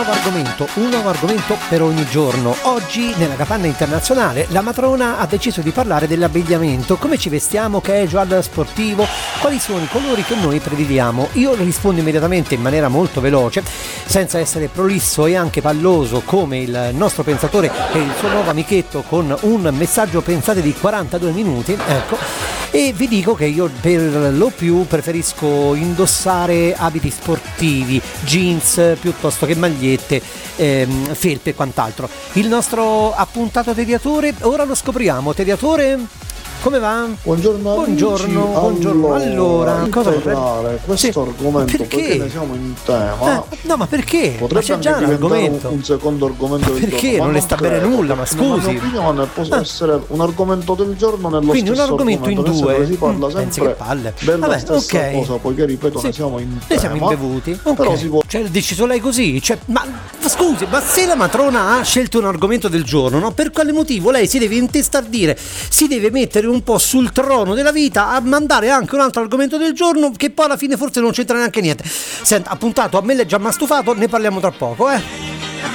Un nuovo argomento per ogni giorno. Oggi nella capanna internazionale la matrona ha deciso di parlare dell'abbigliamento, come ci vestiamo, casual, sportivo, quali sono i colori che noi prediliamo. Io rispondo immediatamente in maniera molto veloce, senza essere prolisso e anche palloso come il nostro pensatore e il suo nuovo amichetto, con un messaggio pensate di 42 minuti, ecco. E vi dico che io per lo più preferisco indossare abiti sportivi, jeans piuttosto che magliette, felpe e quant'altro. Il nostro appuntato tediatore, ora lo scopriamo. Tediatore, come va? Buongiorno. Allora, cosa parlare questo argomento? Perché ne siamo in tema? No, ma perché? Potrebbe ma c'è già un argomento. Un secondo argomento del perché? giorno. Non le sta bene nulla, ma scusi. La mia opinione può essere un argomento del giorno nello quindi stesso un argomento in due. Si parla sempre della stessa cosa, poiché ripeto, ne siamo in tema. Noi siamo imbevuti. Però si può. Cioè, deciso lei così? Cioè, ma scusi, ma se la matrona ha scelto un argomento del giorno, no? Per quale motivo lei si deve intestardire? Si deve mettere un po' sul trono della vita a mandare anche un altro argomento del giorno che poi alla fine forse non c'entra neanche niente. Senta, appuntato, a me l'è già mastufato, ne parliamo tra poco,